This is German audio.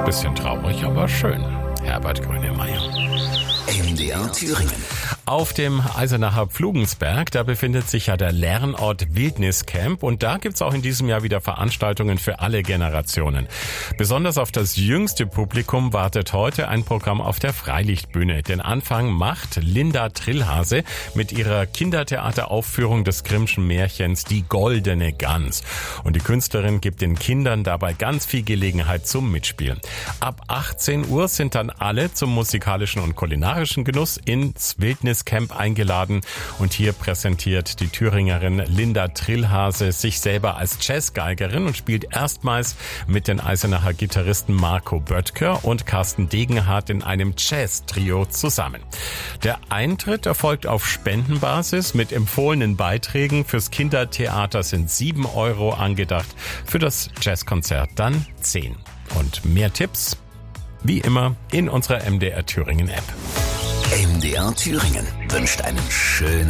Bisschen traurig, aber schön. Herbert Grönemeyer. MDR Thüringen. Auf dem Eisenacher Pflugensberg, da befindet sich ja der Lernort Wildniscamp und da gibt's auch in diesem Jahr wieder Veranstaltungen für alle Generationen. Besonders auf das jüngste Publikum wartet heute ein Programm auf der Freilichtbühne. Den Anfang macht Linda Trillhase mit ihrer Kindertheateraufführung des Grimmschen Märchens Die Goldene Gans. Und die Künstlerin gibt den Kindern dabei ganz viel Gelegenheit zum Mitspielen. Ab 18 Uhr sind dann alle zum musikalischen und kulinarischen Genuss ins Wildniscamp eingeladen und hier präsentiert die Thüringerin Linda Trillhase sich selber als Jazzgeigerin und spielt erstmals mit den Eisenacher Gitarristen Marco Böttger und Carsten Degenhardt in einem Jazz-Trio zusammen. Der Eintritt erfolgt auf Spendenbasis mit empfohlenen Beiträgen. Fürs Kindertheater sind 7 € angedacht, für das Jazzkonzert dann 10. Und mehr Tipps wie immer in unserer MDR Thüringen App. MDR Thüringen wünscht einen schönen